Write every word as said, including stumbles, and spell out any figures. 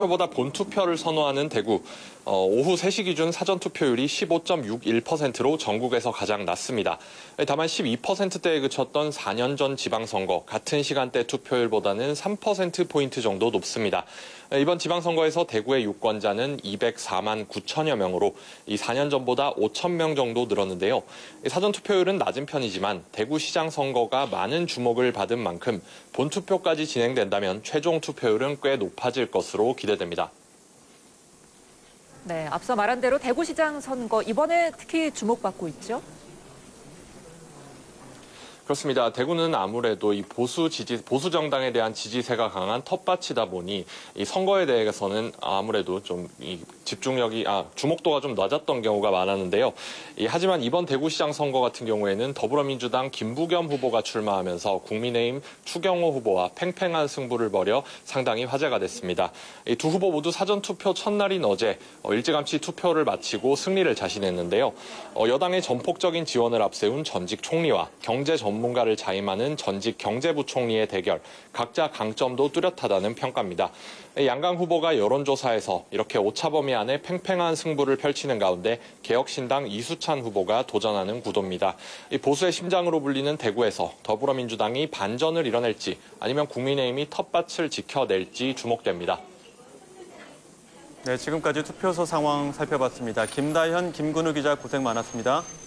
보다 본투표를 선호하는 대구. 어, 오후 세 시 기준 사전투표율이 십오 점 육일 퍼센트로 전국에서 가장 낮습니다. 다만 십이 퍼센트대에 그쳤던 사 년 전 지방선거 같은 시간대 투표율보다는 삼 퍼센트포인트 정도 높습니다. 이번 지방선거에서 대구의 유권자는 이백사만 구천여 명으로 이 사 년 전보다 오천 명 정도 늘었는데요. 사전투표율은 낮은 편이지만 대구시장 선거가 많은 주목을 받은 만큼 본투표까지 진행된다면 최종 투표율은 꽤 높아질 것으로 기대됩니다. 네, 앞서 말한 대로 대구시장 선거 이번에 특히 주목받고 있죠? 그렇습니다. 대구는 아무래도 이 보수 지지, 보수 정당에 대한 지지세가 강한 텃밭이다 보니 이 선거에 대해서는 아무래도 좀 이 집중력이, 아, 주목도가 좀 낮았던 경우가 많았는데요. 이, 하지만 이번 대구시장 선거 같은 경우에는 더불어민주당 김부겸 후보가 출마하면서 국민의힘 추경호 후보와 팽팽한 승부를 벌여 상당히 화제가 됐습니다. 이 두 후보 모두 사전투표 첫날인 어제 일찌감치 투표를 마치고 승리를 자신했는데요. 어, 여당의 전폭적인 지원을 앞세운 전직 총리와 경제 전문가를 자임하는 전직 경제부총리의 대결, 각자 강점도 뚜렷하다는 평가입니다. 양강 후보가 여론조사에서 이렇게 오차범위 안에 팽팽한 승부를 펼치는 가운데 개혁신당 이수찬 후보가 도전하는 구도입니다. 이 보수의 심장으로 불리는 대구에서 더불어민주당이 반전을 이뤄낼지 아니면 국민의힘이 텃밭을 지켜낼지 주목됩니다. 네, 지금까지 투표소 상황 살펴봤습니다. 김다현, 김근우 기자 고생 많았습니다.